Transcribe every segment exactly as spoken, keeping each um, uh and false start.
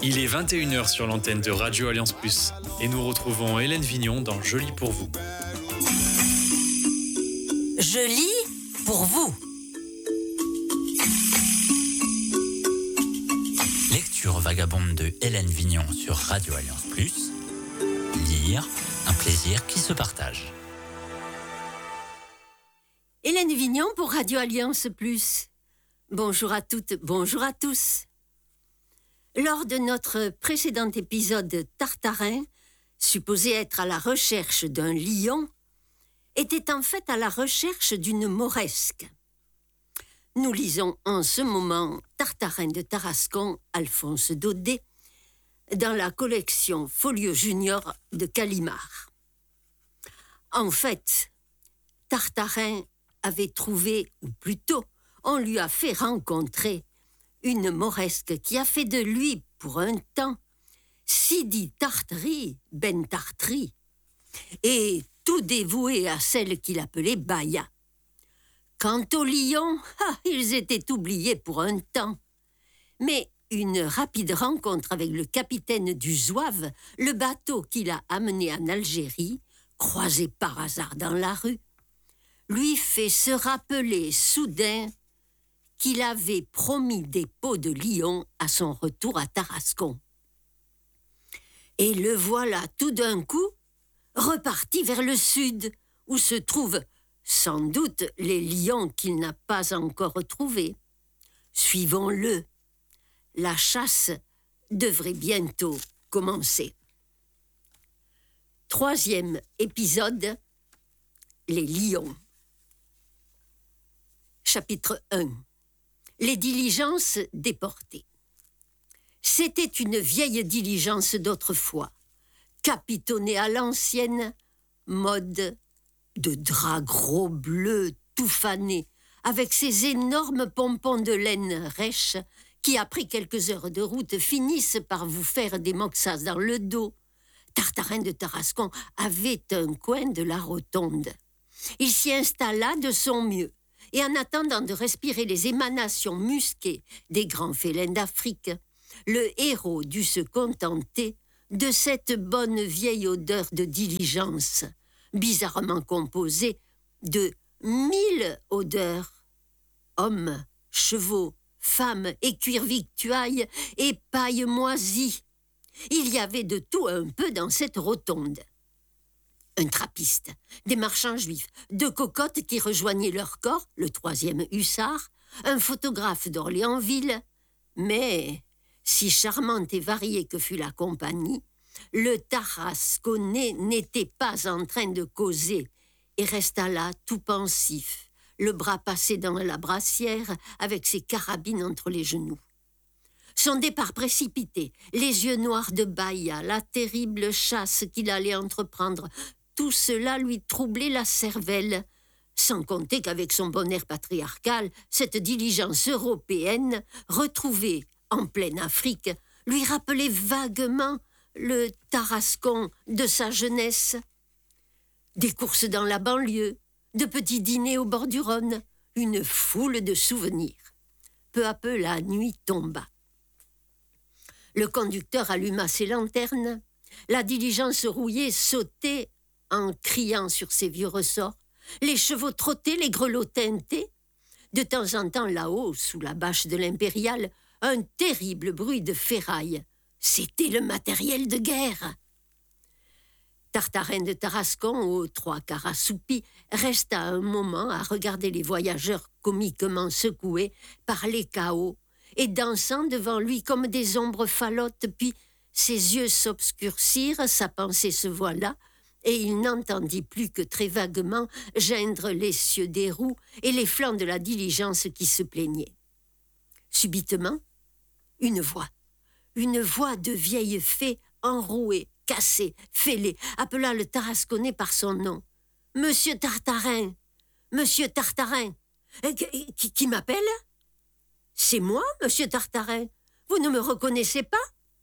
Il est vingt et une heures sur l'antenne de Radio Alliance Plus et nous retrouvons Hélène Vignon dans Je lis pour vous. Je lis pour vous. Lecture vagabonde de Hélène Vignon sur Radio Alliance Plus. Lire, un plaisir qui se partage. Hélène Vignon pour Radio Alliance Plus. Bonjour à toutes, bonjour à tous. Lors de notre précédent épisode, Tartarin, supposé être à la recherche d'un lion, était en fait à la recherche d'une mauresque. Nous lisons en ce moment Tartarin de Tarascon, Alphonse Daudet, dans la collection Folio Junior de Gallimard. En fait, Tartarin avait trouvé, ou plutôt, on lui a fait rencontrer une mauresque qui a fait de lui, pour un temps, Sidi Tartari ben Tartri, et tout dévoué à celle qu'il appelait Baya. Quant aux lions, ah, ils étaient oubliés pour un temps. Mais une rapide rencontre avec le capitaine du Zouave, le bateau qui l'a amené en Algérie, croisé par hasard dans la rue, lui fait se rappeler soudain qu'il avait promis des peaux de lion à son retour à Tarascon. Et le voilà tout d'un coup reparti vers le sud, où se trouvent sans doute les lions qu'il n'a pas encore trouvés. Suivons-le. La chasse devrait bientôt commencer. Troisième épisode, les lions. Chapitre un. Les diligences déportées. C'était une vieille diligence d'autrefois, capitonnée à l'ancienne, mode de drap gros bleu tout fané, avec ses énormes pompons de laine rêche qui, après quelques heures de route, finissent par vous faire des moxas dans le dos. Tartarin de Tarascon avait un coin de la rotonde. Il s'y installa de son mieux. Et en attendant de respirer les émanations musquées des grands félins d'Afrique, le héros dut se contenter de cette bonne vieille odeur de diligence, bizarrement composée de mille odeurs. Hommes, chevaux, femmes et cuir victuailles et paille moisie. Il y avait de tout un peu dans cette rotonde. Un trappiste, des marchands juifs, deux cocottes qui rejoignaient leur corps, le troisième hussard, un photographe d'Orléansville. Mais, si charmante et variée que fût la compagnie, le Tarasconnais n'était pas en train de causer et resta là tout pensif, le bras passé dans la brassière avec ses carabines entre les genoux. Son départ précipité, les yeux noirs de Baya, la terrible chasse qu'il allait entreprendre, tout cela lui troublait la cervelle, sans compter qu'avec son bon air patriarcal, cette diligence européenne, retrouvée en pleine Afrique, lui rappelait vaguement le Tarascon de sa jeunesse. Des courses dans la banlieue, de petits dîners au bord du Rhône, une foule de souvenirs. Peu à peu, la nuit tomba. Le conducteur alluma ses lanternes. La diligence rouillée sautait en criant sur ses vieux ressorts. Les chevaux trottaient, les grelots tintaient. De temps en temps, là-haut, sous la bâche de l'impériale, un terrible bruit de ferraille. C'était le matériel de guerre. Tartarin de Tarascon, aux trois quarts assoupi, resta un moment à regarder les voyageurs comiquement secoués par les chaos et dansant devant lui comme des ombres falottes, puis ses yeux s'obscurcirent, sa pensée se voila, et il n'entendit plus que très vaguement geindre l'essieu des roues et les flancs de la diligence qui se plaignaient. Subitement, une voix, une voix de vieille fée enrouée, cassée, fêlée, appela le Tarasconnais par son nom. « Monsieur Tartarin, Monsieur Tartarin, qui, qui, qui m'appelle ? C'est moi, Monsieur Tartarin. Vous ne me reconnaissez pas ?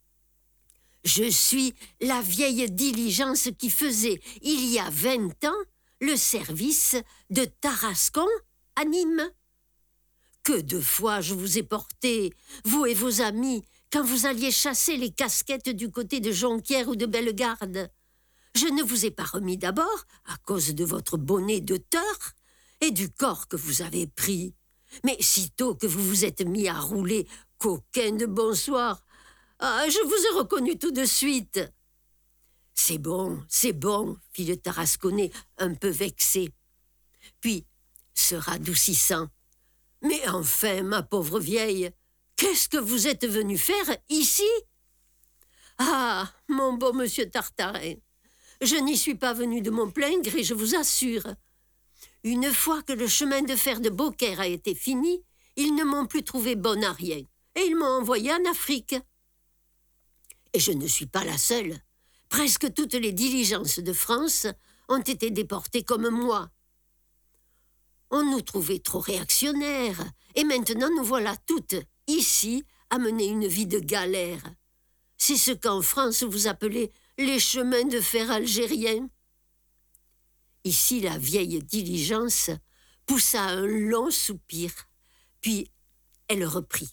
Je suis la vieille diligence qui faisait, il y a vingt ans, le service de Tarascon à Nîmes. Que de fois je vous ai porté, vous et vos amis, quand vous alliez chasser les casquettes du côté de Jonquière ou de Bellegarde. Je ne vous ai pas remis d'abord à cause de votre bonnet de teur et du corps que vous avez pris. Mais sitôt que vous vous êtes mis à rouler, coquin de bonsoir, ah, je vous ai reconnu tout de suite. C'est bon, c'est bon, fit le Tarasconnais, un peu vexé. Puis, se radoucissant. Mais enfin, ma pauvre vieille, qu'est-ce que vous êtes venu faire ici? Ah, mon beau monsieur Tartarin, je n'y suis pas venu de mon plein gré, je vous assure. Une fois que le chemin de fer de Beaucaire a été fini, ils ne m'ont plus trouvé bonne à rien, et ils m'ont envoyé en Afrique. Et je ne suis pas la seule. Presque toutes les diligences de France ont été déportées comme moi. On nous trouvait trop réactionnaires, et maintenant nous voilà toutes, ici, à mener une vie de galère. C'est ce qu'en France vous appelez les chemins de fer algériens. Ici, la vieille diligence poussa un long soupir, puis elle reprit.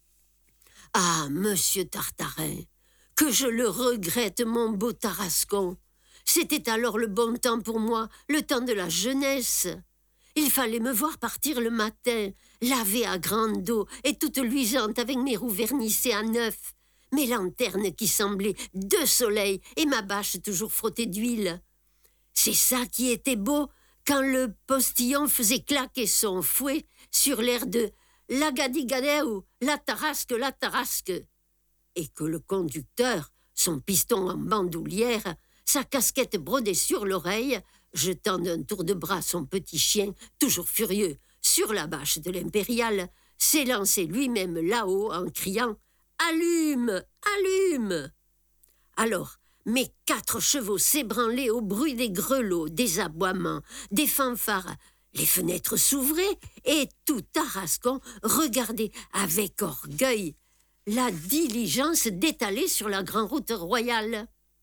« Ah, monsieur Tartarin, que je le regrette, mon beau Tarascon. C'était alors le bon temps pour moi, le temps de la jeunesse. Il fallait me voir partir le matin, lavée à grande eau et toute luisante avec mes roues vernissées à neuf, mes lanternes qui semblaient deux soleils et ma bâche toujours frottée d'huile. C'est ça qui était beau quand le postillon faisait claquer son fouet sur l'air de « La gadigadeu, la tarasque, la tarasque » et que le conducteur, son piston en bandoulière, sa casquette brodée sur l'oreille, jetant d'un tour de bras son petit chien, toujours furieux, sur la bâche de l'impériale, s'élançait lui-même là-haut en criant « Allume, allume !» Alors, mes quatre chevaux s'ébranlaient au bruit des grelots, des aboiements, des fanfares. Les fenêtres s'ouvraient et tout Tarascon regardait avec orgueil la diligence détalée sur la grande route royale.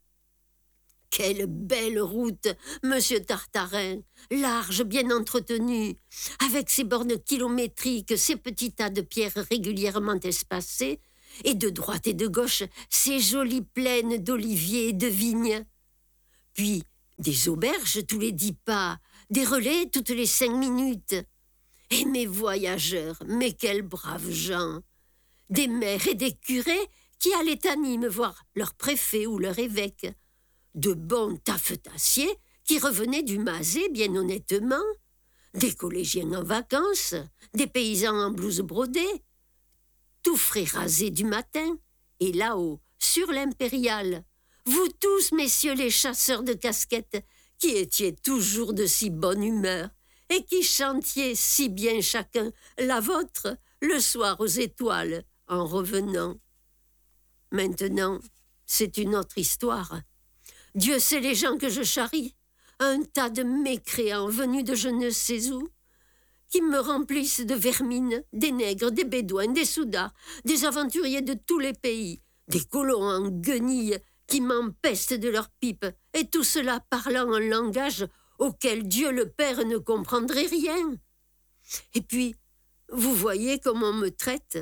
Quelle belle route, monsieur Tartarin, large, bien entretenue, avec ses bornes kilométriques, ses petits tas de pierres régulièrement espacés, et de droite et de gauche, ses jolies plaines d'oliviers et de vignes. Puis, des auberges tous les dix pas, des relais toutes les cinq minutes. Et mes voyageurs, mais quels braves gens! Des maires et des curés qui allaient à Nîmes voir leur préfet ou leur évêque. De bons taffetassiers qui revenaient du Mazet bien honnêtement. Des collégiens en vacances, des paysans en blouse brodée. Tout frais rasé du matin, et là-haut, sur l'impériale, vous tous, messieurs les chasseurs de casquettes, qui étiez toujours de si bonne humeur, et qui chantiez si bien chacun la vôtre le soir aux étoiles, en revenant. Maintenant, c'est une autre histoire. Dieu sait les gens que je charrie, un tas de mécréants venus de je ne sais où, qui me remplissent de vermine, des nègres, des bédouins, des soudards, des aventuriers de tous les pays, des colons en guenilles qui m'empestent de leurs pipes, et tout cela parlant un langage auquel Dieu le Père ne comprendrait rien. Et puis, vous voyez comment on me traite.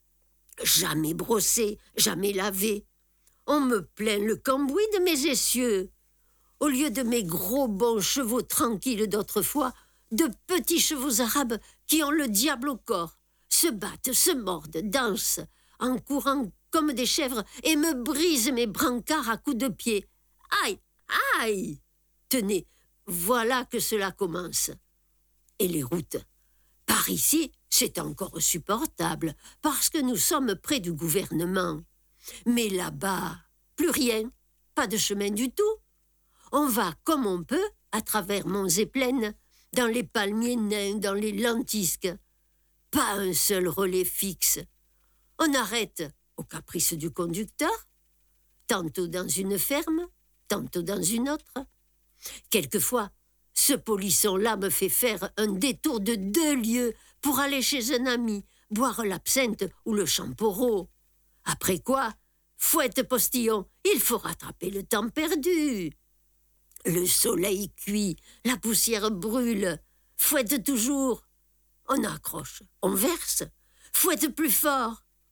Jamais brossé, jamais lavé. On me plaint le cambouis de mes essieux. Au lieu de mes gros bons chevaux tranquilles d'autrefois, de petits chevaux arabes qui ont le diable au corps, se battent, se mordent, dansent, en courant comme des chèvres et me brisent mes brancards à coups de pied. Aïe, aïe! Tenez, voilà que cela commence. Et les routes? Par ici, c'est encore supportable, parce que nous sommes près du gouvernement. Mais là-bas, plus rien, pas de chemin du tout. On va comme on peut, à travers monts et plaines, dans les palmiers nains, dans les lentisques. Pas un seul relais fixe. On arrête au caprice du conducteur, tantôt dans une ferme, tantôt dans une autre. Quelquefois, ce polisson-là me fait faire un détour de deux lieues pour aller chez un ami, boire l'absinthe ou le champoreau. Après quoi, fouette postillon, il faut rattraper le temps perdu. Le soleil cuit, la poussière brûle. Fouette toujours. On accroche, on verse. Fouette plus fort.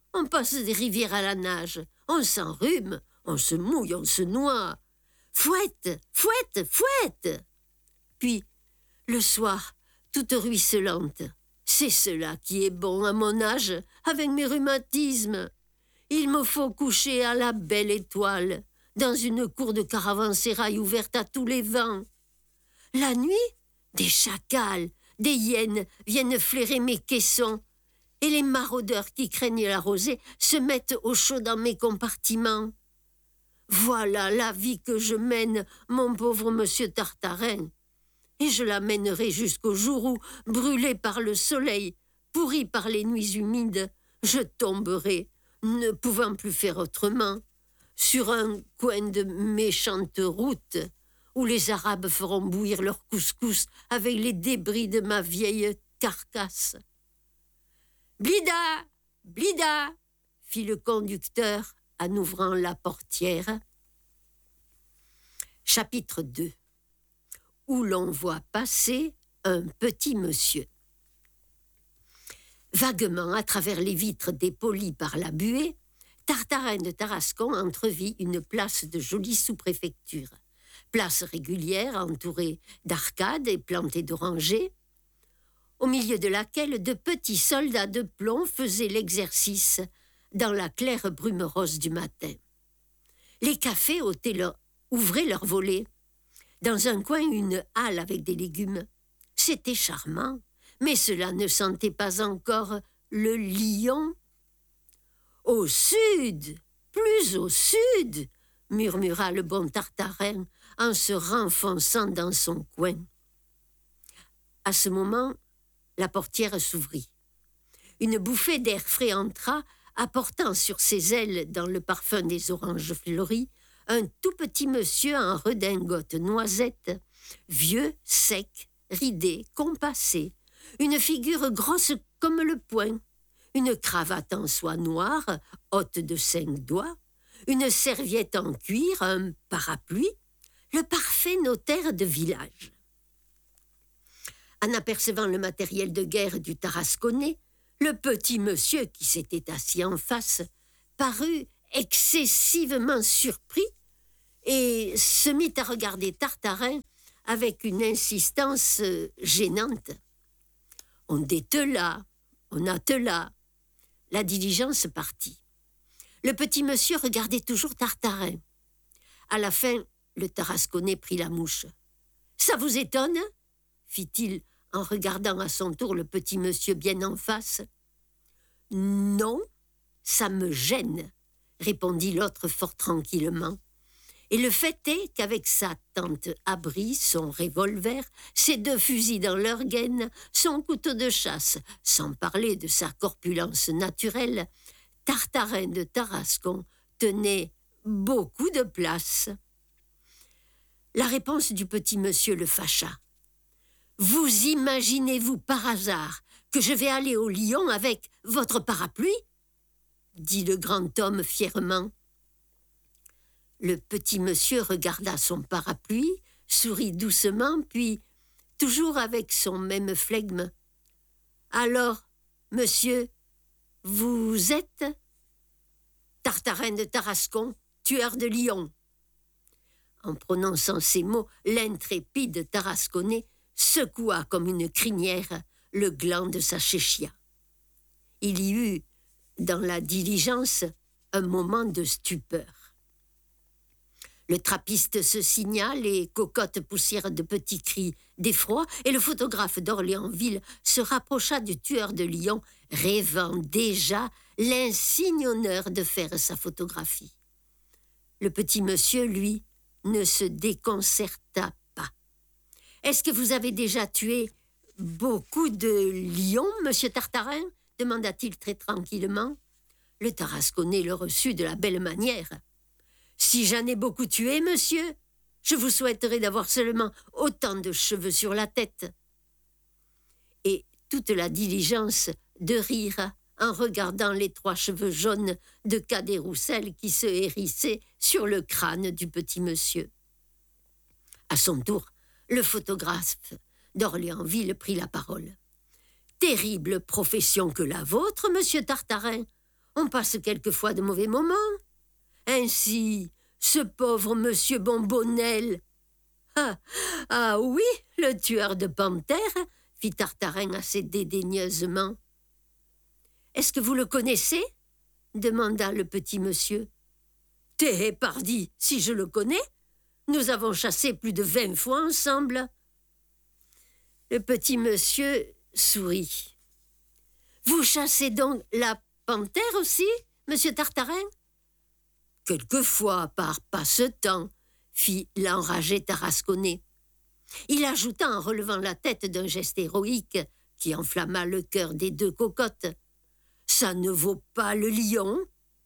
On passe des rivières à la nage, on s'enrhume, on se mouille, on se noie. Fouette, fouette, fouette. Puis, le soir, toute ruisselante, c'est cela qui est bon à mon âge, avec mes rhumatismes. Il me faut coucher à la belle étoile, dans une cour de caravansérail ouverte à tous les vents. La nuit, des chacals, des hyènes viennent flairer mes caissons, et les maraudeurs qui craignent la rosée se mettent au chaud dans mes compartiments. Voilà la vie que je mène, mon pauvre monsieur Tartarin. Et je la mènerai jusqu'au jour où, brûlé par le soleil, pourri par les nuits humides, je tomberai, ne pouvant plus faire autrement, sur un coin de méchante route, où les Arabes feront bouillir leur couscous avec les débris de ma vieille carcasse. « Blida, Blida !» fit le conducteur en ouvrant la portière. Chapitre deux. Où l'on voit passer un petit monsieur. Vaguement, à travers les vitres dépolies par la buée, Tartarin de Tarascon entrevit une place de jolie sous-préfecture. Place régulière entourée d'arcades et plantée d'orangers, au milieu de laquelle de petits soldats de plomb faisaient l'exercice dans la claire brume rose du matin. Les cafés ôtaient leur, ouvraient leurs volets. Dans un coin, une halle avec des légumes. C'était charmant, mais cela ne sentait pas encore le lion. « Au sud, plus au sud !» murmura le bon Tartarin en se renfonçant dans son coin. À ce moment, la portière s'ouvrit. Une bouffée d'air frais entra, apportant sur ses ailes, dans le parfum des oranges fleuries, un tout petit monsieur en redingote noisette, vieux, sec, ridé, compassé, une figure grosse comme le poing, une cravate en soie noire, haute de cinq doigts, une serviette en cuir, un parapluie, le parfait notaire de village. En apercevant le matériel de guerre du Tarasconnais, le petit monsieur qui s'était assis en face parut excessivement surpris et se mit à regarder Tartarin avec une insistance gênante. On détela, on attela. La diligence partit. Le petit monsieur regardait toujours Tartarin. À la fin, le Tarasconnais prit la mouche. « Ça vous étonne ?» fit-il en regardant à son tour le petit monsieur bien en face. « Non, ça me gêne, » répondit l'autre fort tranquillement. Et le fait est qu'avec sa tente abri, son revolver, ses deux fusils dans leur gaine, son couteau de chasse, sans parler de sa corpulence naturelle, Tartarin de Tarascon tenait beaucoup de place. La réponse du petit monsieur le fâcha. « Vous imaginez-vous par hasard que je vais aller au Lion avec votre parapluie ?» dit le grand homme fièrement. Le petit monsieur regarda son parapluie, sourit doucement, puis, toujours avec son même flegme, « Alors, monsieur, vous êtes ?» « Tartarin de Tarascon, tueur de lions. » En prononçant ces mots, l'intrépide Tarasconnais secoua comme une crinière le gland de sa chéchia. Il y eut, dans la diligence, un moment de stupeur. Le trappiste se signa, les cocottes poussèrent de petits cris d'effroi, et le photographe d'Orléansville se rapprocha du tueur de lions, rêvant déjà l'insigne honneur de faire sa photographie. Le petit monsieur, lui, ne se déconcerta pas. « Est-ce que vous avez déjà tué beaucoup de lions, monsieur Tartarin ?» demanda-t-il très tranquillement. Le Tarasconnais le reçut de la belle manière. « Si j'en ai beaucoup tué, monsieur, je vous souhaiterais d'avoir seulement autant de cheveux sur la tête. » Et toute la diligence de rire en regardant les trois cheveux jaunes de Cadet-Roussel qui se hérissaient sur le crâne du petit monsieur. À son tour, le photographe d'Orléansville prit la parole. « Terrible profession que la vôtre, monsieur Tartarin. on passe quelquefois de mauvais moments. Ainsi, ce pauvre monsieur Bombonnel... Ah, ah oui, le tueur de panthères, fit Tartarin assez dédaigneusement. Est-ce que vous le connaissez? Demanda le petit monsieur. Té, pardi, si je le connais. Nous avons chassé plus de vingt fois ensemble. Le petit monsieur sourit. Vous chassez donc la panthère aussi, monsieur Tartarin? Quelquefois, par passe-temps, fit l'enragé Tarasconnais. Il ajouta en relevant la tête d'un geste héroïque qui enflamma le cœur des deux cocottes. Ça ne vaut pas le lion.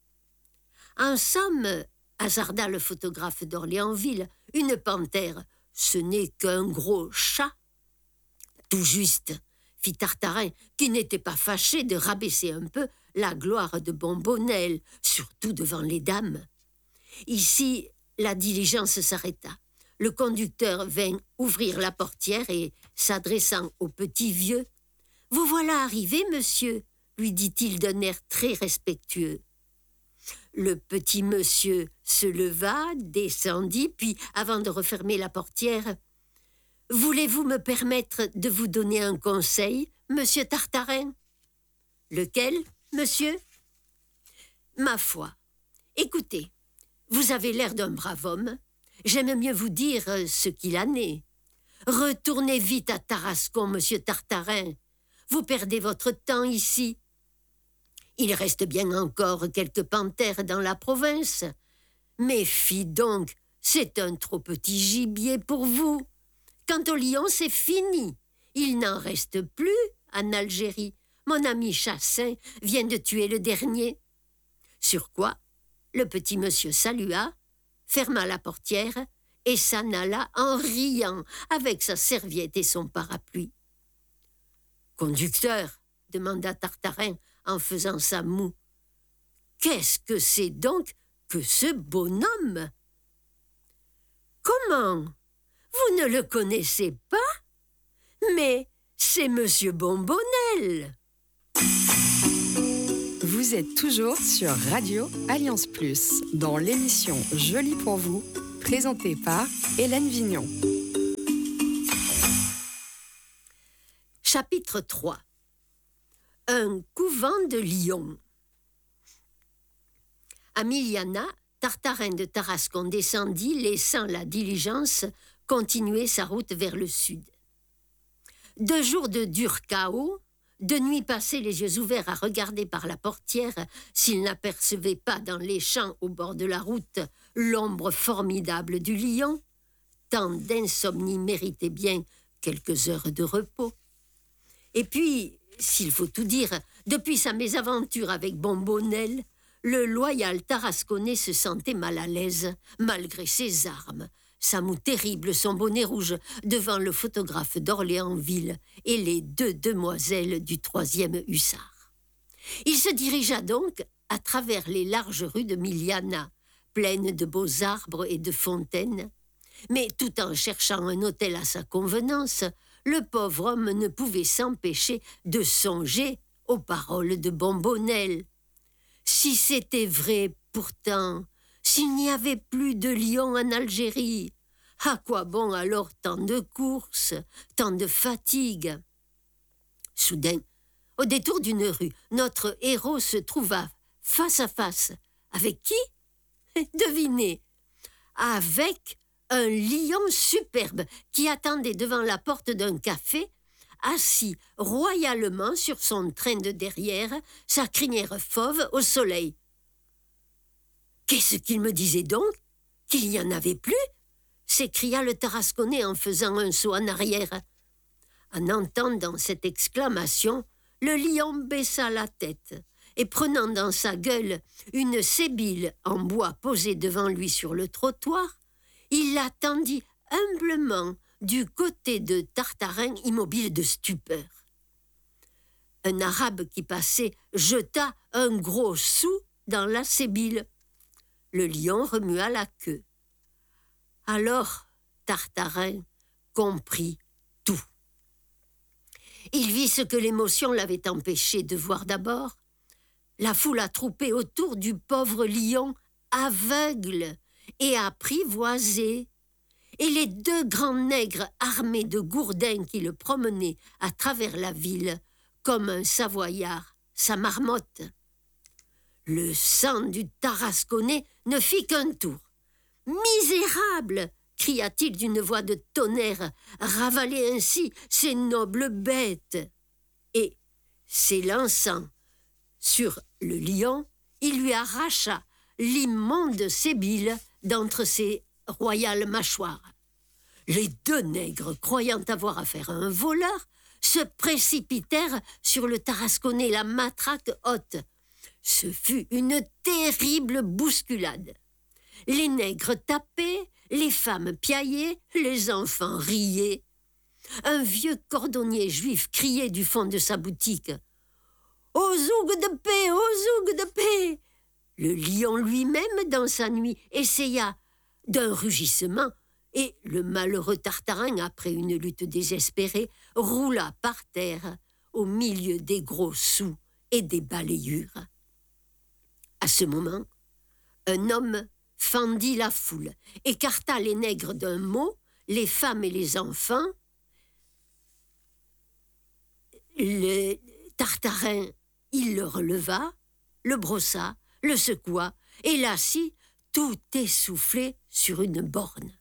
En somme, hasarda le photographe d'Orléansville, une panthère, ce n'est qu'un gros chat. Tout juste, fit Tartarin, qui n'était pas fâché de rabaisser un peu la gloire de Bombonnel, surtout devant les dames. Ici, la diligence s'arrêta. Le conducteur vint ouvrir la portière et, s'adressant au petit vieux, « Vous voilà arrivé, monsieur », lui dit-il d'un air très respectueux. Le petit monsieur se leva, descendit, puis, avant de refermer la portière, « Voulez-vous me permettre de vous donner un conseil, monsieur Tartarin ?»« Lequel, monsieur ?»« Ma foi, écoutez, vous avez l'air d'un brave homme. J'aime mieux vous dire ce qu'il en est. Retournez vite à Tarascon, monsieur Tartarin. Vous perdez votre temps ici. Il reste bien encore quelques panthères dans la province. Mais fi donc, c'est un trop petit gibier pour vous. Quant au lion, c'est fini. Il n'en reste plus en Algérie. Mon ami Chassin vient de tuer le dernier. Sur quoi, le petit monsieur salua, ferma la portière et s'en alla en riant avec sa serviette et son parapluie. « Conducteur, demanda Tartarin en faisant sa moue, qu'est-ce que c'est donc que ce bonhomme? Comment? Vous ne le connaissez pas? Mais c'est monsieur Bombonnel. Vous êtes toujours sur Radio Alliance Plus, dans l'émission Jolie pour vous, présentée par Hélène Vignon. Chapitre trois. Un couvent de lions. À Miliana, Tartarin de Tarascon descendit, laissant la diligence continuer sa route vers le sud. Deux jours de dur chaos, de nuit passée les yeux ouverts à regarder par la portière s'il n'apercevait pas dans les champs au bord de la route l'ombre formidable du lion, tant d'insomnie méritait bien quelques heures de repos. Et puis, s'il faut tout dire, depuis sa mésaventure avec Bombonnel, le loyal Tarasconnais se sentait mal à l'aise, malgré ses armes, sa moue terrible, son bonnet rouge, devant le photographe d'Orléansville et les deux demoiselles du troisième hussard. Il se dirigea donc à travers les larges rues de Miliana, pleines de beaux arbres et de fontaines, mais tout en cherchant un hôtel à sa convenance, le pauvre homme ne pouvait s'empêcher de songer aux paroles de Bombonnel. Si c'était vrai, pourtant, s'il n'y avait plus de lions en Algérie, à quoi bon alors tant de courses, tant de fatigues? Soudain, au détour d'une rue, notre héros se trouva face à face. Avec qui? Devinez, avec un lion superbe qui attendait devant la porte d'un café, assis royalement sur son train de derrière, sa crinière fauve au soleil. Qu'est-ce qu'il me disait donc? Qu'il n'y en avait plus? S'écria le Tarasconnais en faisant un saut en arrière. En entendant cette exclamation, le lion baissa la tête et prenant dans sa gueule une sébile en bois posée devant lui sur le trottoir, il la tendit humblement du côté de Tartarin immobile de stupeur. Un arabe qui passait jeta un gros sou dans la sébile. Le lion remua la queue. Alors Tartarin comprit tout. Il vit ce que l'émotion l'avait empêché de voir d'abord, La foule attroupée autour du pauvre lion, aveugle et apprivoisé, et les deux grands nègres armés de gourdins qui le promenaient à travers la ville comme un savoyard, sa marmotte. Le sang du Tarasconnais ne fit qu'un tour. « Misérable !» cria-t-il d'une voix de tonnerre, « ravaler ainsi ces nobles bêtes !» Et, s'élançant sur le lion, il lui arracha l'immonde sébile d'entre ses royales mâchoires. Les deux nègres, croyant avoir affaire à un voleur, se précipitèrent sur le Tarasconnais, la matraque haute. Ce fut une terrible bousculade. Les nègres tapaient, les femmes piaillaient, les enfants riaient. Un vieux cordonnier juif criait du fond de sa boutique « Au zoug de paix, au zoug de paix !» Le lion lui-même, dans sa nuit, essaya d'un rugissement, et le malheureux Tartarin, après une lutte désespérée, roula par terre au milieu des gros sous et des balayures. À ce moment, un homme fendit la foule, écarta les nègres d'un mot, les femmes et les enfants. Le Tartarin, il le releva, le brossa, le secoua, et l'assit, tout essoufflé sur une borne.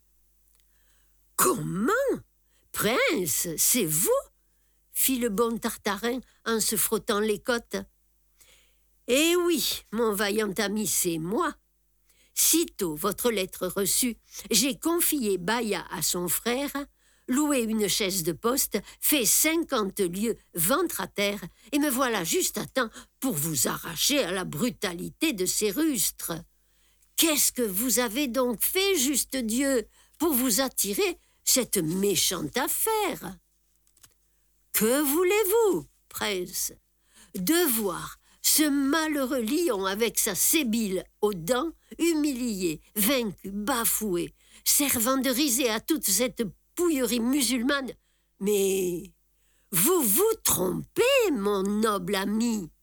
« Comment ? Prince, c'est vous ?» fit le bon Tartarin en se frottant les côtes. « Eh oui, mon vaillant ami, c'est moi. Sitôt votre lettre reçue, j'ai confié Baïa à son frère, loué une chaise de poste, fait cinquante lieues ventre à terre, et me voilà juste à temps pour vous arracher à la brutalité de ces rustres. Qu'est-ce que vous avez donc fait, juste Dieu, pour vous attirer cette méchante affaire ? Que voulez-vous, prince ? De voir ce malheureux lion avec sa sébile aux dents, humilié, vaincu, bafoué, servant de risée à toute cette pouillerie musulmane. Mais vous vous trompez, mon noble ami.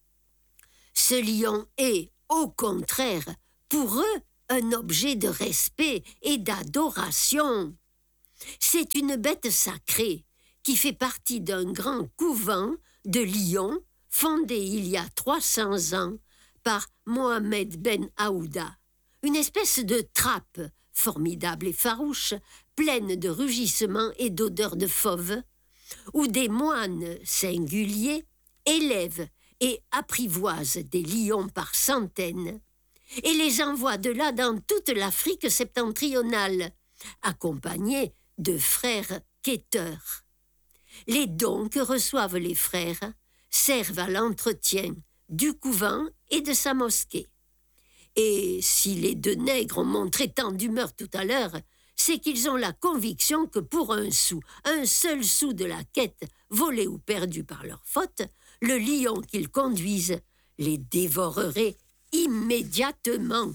Ce lion est, au contraire, pour eux, un objet de respect et d'adoration. C'est une bête sacrée qui fait partie d'un grand couvent de lions fondé il y a trois cents ans par Mohamed Ben Aouda, une espèce de trappe formidable et farouche, pleine de rugissements et d'odeurs de fauve, où des moines singuliers élèvent et apprivoisent des lions par centaines et les envoient de là dans toute l'Afrique septentrionale, accompagnés de frères quêteurs. Les dons que reçoivent les frères servent à l'entretien du couvent et de sa mosquée. Et si les deux nègres ont montré tant d'humeur tout à l'heure, c'est qu'ils ont la conviction que pour un sou, un seul sou de la quête, volée ou perdue par leur faute, le lion qu'ils conduisent les dévorerait immédiatement.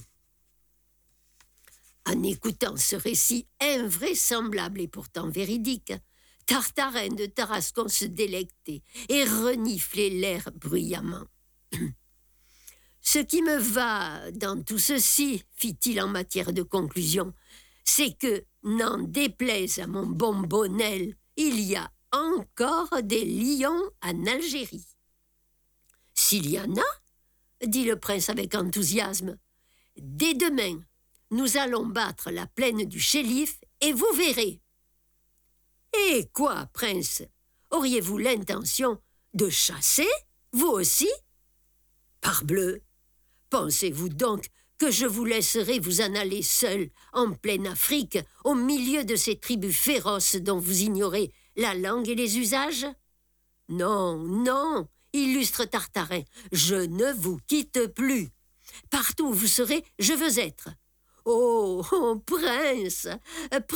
En écoutant ce récit invraisemblable et pourtant véridique, Tartarin de Tarascon se délectait et reniflait l'air bruyamment. « Ce qui me va dans tout ceci, fit-il en matière de conclusion, c'est que, n'en déplaise à mon bon Bonnel, il y a encore des lions en Algérie. »« S'il y en a, dit le prince avec enthousiasme, dès demain, nous allons battre la plaine du Chélif et vous verrez. »« Et quoi, prince ? Auriez-vous l'intention de chasser, vous aussi ? Parbleu, pensez-vous donc que je vous laisserai vous en aller seul en pleine Afrique, au milieu de ces tribus féroces dont vous ignorez la langue et les usages ? Non, non, illustre Tartarin, je ne vous quitte plus. Partout où vous serez, je veux être. Oh, oh, prince, prince !»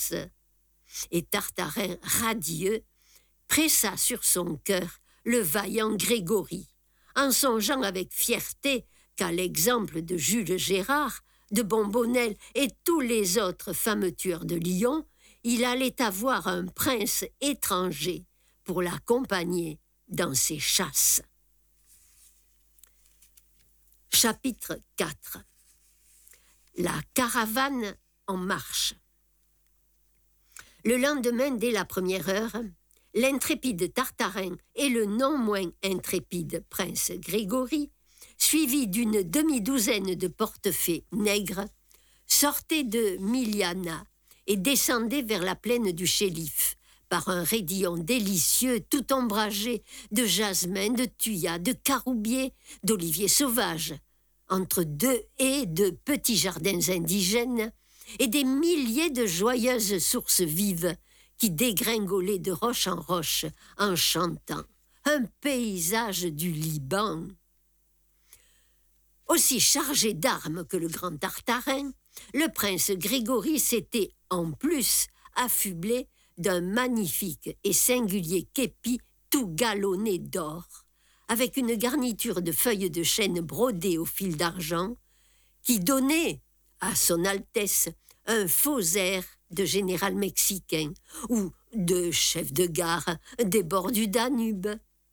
Et Tartarin, radieux, pressa sur son cœur le vaillant Grégory, en songeant avec fierté qu'à l'exemple de Jules Gérard, de Bombonnel et tous les autres fameux tueurs de lions, il allait avoir un prince étranger pour l'accompagner dans ses chasses. Chapitre quatre. La caravane en marche. Le lendemain, dès la première heure, l'intrépide Tartarin et le non moins intrépide prince Grégory, suivis d'une demi-douzaine de portefaix nègres, sortaient de Miliana et descendaient vers la plaine du Chélif, par un raidillon délicieux tout ombragé de jasmin, de thuya, de caroubier, d'oliviers sauvages, entre deux haies de petits jardins indigènes et des milliers de joyeuses sources vives qui dégringolaient de roche en roche en chantant. Un paysage du Liban. Aussi chargé d'armes que le grand Tartarin, le prince Grégory s'était en plus affublé d'un magnifique et singulier képi tout galonné d'or, avec une garniture de feuilles de chêne brodées au fil d'argent, qui donnait à son Altesse un faux air de général mexicain ou de chef de gare des bords du Danube.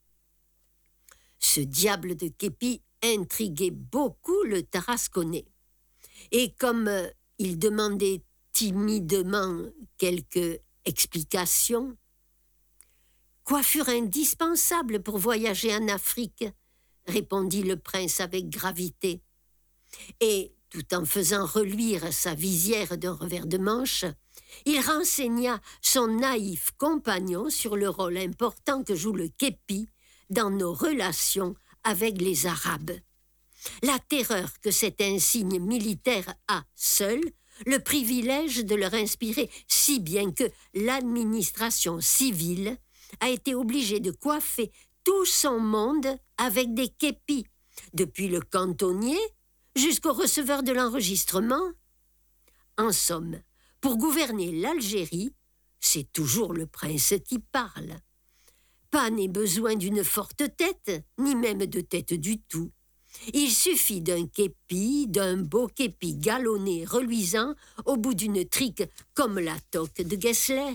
Ce diable de képi intriguait beaucoup le Tarasconnais, et comme il demandait timidement quelques explications, coiffure indispensable pour voyager en Afrique, répondit le prince avec gravité. Et, tout en faisant reluire sa visière d'un revers de manche, il renseigna son naïf compagnon sur le rôle important que joue le képi dans nos relations avec les Arabes. La terreur que cet insigne militaire a seul le privilège de leur inspirer, si bien que l'administration civile a été obligée de coiffer tout son monde avec des képis, depuis le cantonnier jusqu'au receveur de l'enregistrement. En somme, pour gouverner l'Algérie, c'est toujours le prince qui parle. Pas n'est besoin d'une forte tête, ni même de tête du tout. Il suffit d'un képi, d'un beau képi galonné reluisant au bout d'une trique comme la toque de Gessler.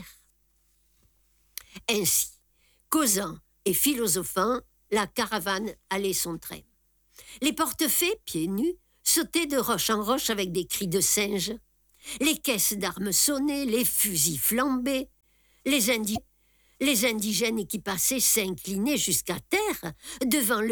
Ainsi, causant et philosophant, la caravane allait son train. Les portefaix, pieds nus, sautaient de roche en roche avec des cris de singe. Les caisses d'armes sonnaient, les fusils flambaient. Les, indi- les indigènes qui passaient s'inclinaient jusqu'à terre devant le